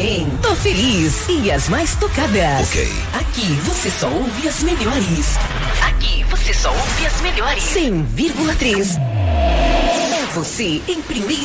bem, tô feliz. E as mais tocadas. Ok. Aqui você só ouve as melhores. Aqui você só ouve as melhores. 100,3. É você em primeiro.